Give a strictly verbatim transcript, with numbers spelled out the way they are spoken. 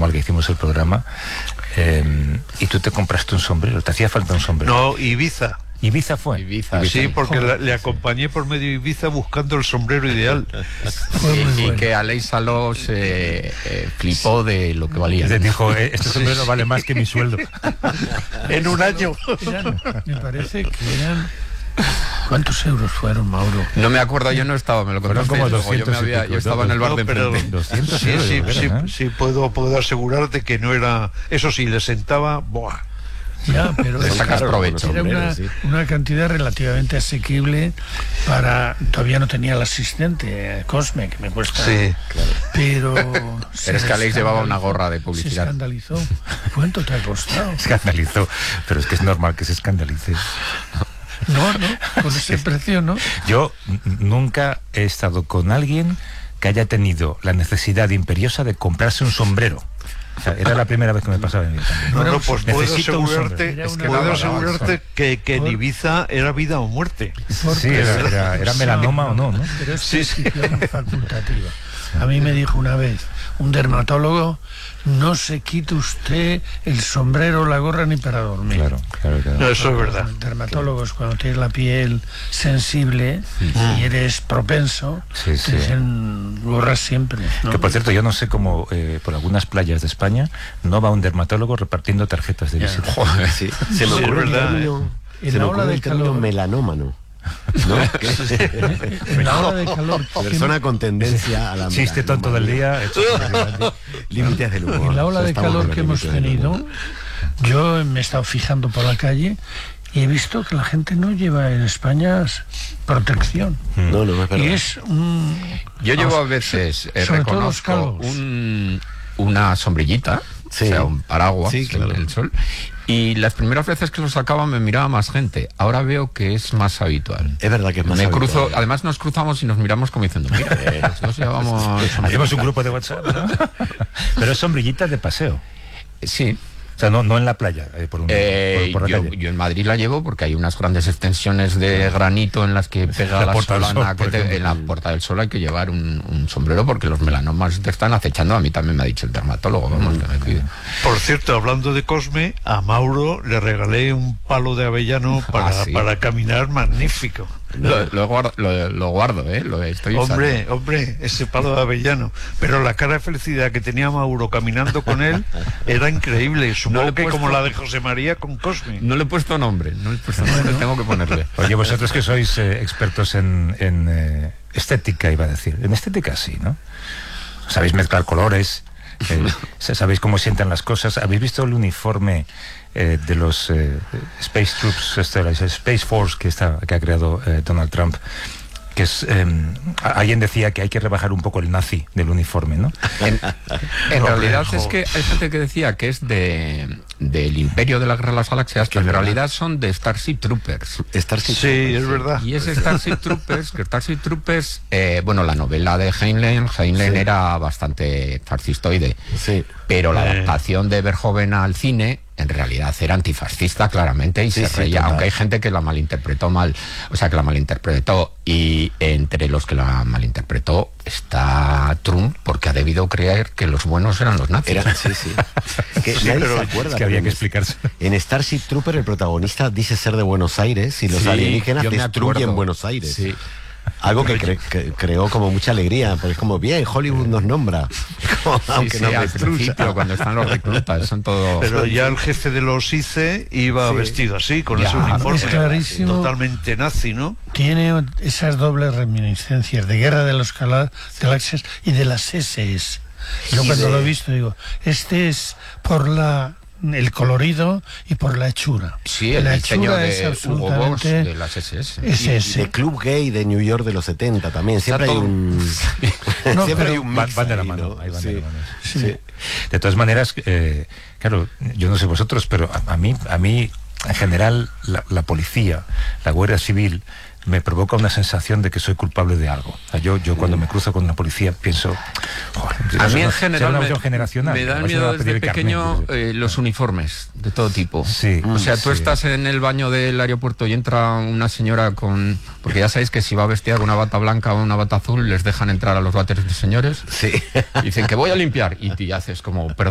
programa al que hicimos el programa, eh, y tú te compraste un sombrero, te hacía falta un sombrero. No, Ibiza. Ibiza fue. Ibiza, Sí, Ibiza. porque la, le acompañé por medio de Ibiza buscando el sombrero ideal. Y, y bueno. Que Aleix Saló se eh, flipó de lo que valía. Le dijo, eh, este sombrero vale más que mi sueldo. En un año. Eran, me parece que eran... ¿Cuántos euros fueron, Mauro? No me acuerdo, yo no estaba, me lo contaste. Como Yo, doscientos me había, yo estaba en el bar no, de pero enfrente. doscientos sí, euros, sí, ¿verdad? sí, ¿eh? sí, puedo, puedo asegurarte que no era... Eso sí, le sentaba... ¡Buah! Ya, pero Le sacas claro, provecho. era una, sí. una cantidad relativamente asequible para... Todavía no tenía el asistente, eh, Cosme, que me cuesta... Sí, claro. Pero... Pero es que Aleix llevaba una gorra de publicidad. Se escandalizó. ¿Cuánto te ha costado? Escandalizó, pero es que es normal que se escandalice. No, no, con ese precio, ¿no? Yo n- nunca he estado con alguien que haya tenido la necesidad imperiosa de comprarse un sombrero. O sea, era la primera vez que me pasaba en mi vida. no, no, pues puedo Necesito un asegurarte, sombrero. es que Era puedo una asegurarte que, que en Por- Ibiza era vida o muerte. Sí, era, era, era melanoma o no, ¿no? Pero es Sí, prescripción facultativa. A mí me dijo una vez un dermatólogo: no se quite usted el sombrero o la gorra ni para dormir. Claro, claro, claro. No, eso es verdad. Los dermatólogos, cuando tienes la piel sensible y eres propenso, Sí, sí. te dicen gorras siempre, ¿no? Que por cierto, yo no sé cómo eh, por algunas playas de España no va un dermatólogo repartiendo tarjetas de Ya. visita. Joder, sí. Se me Sí, ocurre es el verdad, término, En se la me ola ocurre del el término calor. melanómano, ¿no? En la hora de calor, Persona con tendencia a la Chiste tonto del día. hecho por el- límites del humor. en la ola de Estamos en calor los que hemos límites del humor. tenido, yo me he estado fijando por la calle y he visto que la gente no lleva en España protección. No, no, no es verdad. Y es un... Yo llevo a veces, eh, sobre todo los reconozco, calvos. un, una sombrillita, Sí. o sea, un paraguas Sí, claro. en el sol. Y las primeras veces que lo sacaba me miraba más gente. Ahora veo que es más habitual. Es verdad que es más Me habitual. cruzo, además nos cruzamos y nos miramos como diciendo, mira, eh, los dos llevamos... Hacemos un grupo de WhatsApp, ¿no? Pero es sombrillita de paseo. Sí. O sea, no, no en la playa, eh, por, un, Eh, por, por la yo, calle. yo en Madrid la llevo porque hay unas grandes extensiones de granito en las que pega La la, Puerta del solana, Sol, que por te- ejemplo. en la Puerta del Sol hay que llevar un, un sombrero porque los melanomas te están acechando. A mí también me ha dicho el dermatólogo, vamos, que me cuide. Por cierto, hablando de Cosme, a Mauro le regalé un palo de avellano para, Ah, sí. para caminar magnífico. Lo, lo guardo, lo, lo guardo, ¿eh? Lo estoy usando. Hombre, hombre, ese palo de avellano. Pero la cara de felicidad que tenía Mauro caminando con él era increíble. Supongo No le he que puesto- como la de José María con Cosme. No le he puesto nombre, no le he puesto nombre, tengo que ponerle. Oye, vosotros que sois eh, expertos en, en eh, estética, iba a decir. En estética sí, ¿no? Sabéis mezclar colores, eh, sabéis cómo sientan las cosas. ¿Habéis visto el uniforme eh, de los eh, Space Troops, este, la Space Force que, está, que ha creado eh, Donald Trump? Que es, eh, alguien decía que hay que rebajar un poco el nazi del uniforme, ¿no? En, en No, realidad jo. es que hay gente que decía que es de del Imperio de la Guerra de las Galaxias, que en realidad son de Starship Troopers. Starship Sí, es verdad. Y ese Starship Troopers, que Starship Troopers, eh, bueno, la novela de Heinlein, Heinlein Sí. era bastante fascistoide, Sí. pero la Eh. adaptación de Verhoeven al cine en realidad era antifascista claramente y Sí, se sí, reía, total. aunque hay gente que la malinterpretó mal, o sea que la malinterpretó, y entre los que la malinterpretó está Trump, porque ha debido creer que los buenos eran los nazis. Era, sí, sí. Que Sí, nadie pero se es acuerda. Es que había pero que en- explicarse. En Starship Trooper el protagonista dice ser de Buenos Aires y los Sí, alienígenas yo me destruyen acuerdo. Buenos Aires. Sí. Algo que, cre- que creó como mucha alegría, porque es como, bien, Hollywood nos nombra. Como, Sí, aunque sí, nos al destruya. principio, cuando están los reclutas, son todos... Pero ya el jefe de los I C E iba Sí. vestido así, con Ya, ese uniforme. es clarísimo. Totalmente nazi, ¿no? Tiene esas dobles reminiscencias de Guerra de los Gala- Galaxias y de las S S. Yo Y cuando de- lo he visto digo, este es por la el colorido y por la hechura. Sí, el la diseño hechura es de Hugo Boss absolutamente de las S S. es Y ese. de Club Gay de New York de los setenta también. Siempre hay todo- un. No, siempre pero hay un Van, mix van de la ahí, mano, ¿no? ahí van Sí. de la mano. Sí. De todas maneras, eh, claro, yo no sé vosotros, pero a, a mí, a mí en general, la, la policía, la Guardia Civil, me provoca una sensación de que soy culpable de algo. O sea, yo, yo cuando me cruzo con la policía pienso, joder, A mí será- en será general una me, cuestión generacional. me da Vais a miedo pedir desde el carnet, pequeño no sé. eh, los uniformes de todo tipo. Sí, O sea, tú sí. estás en el baño del aeropuerto y entra una señora con... Porque ya sabéis que si va vestida con una bata blanca o una bata azul, les dejan entrar a los váteres de señores. Sí. Y dicen que voy a limpiar. Y tú haces como...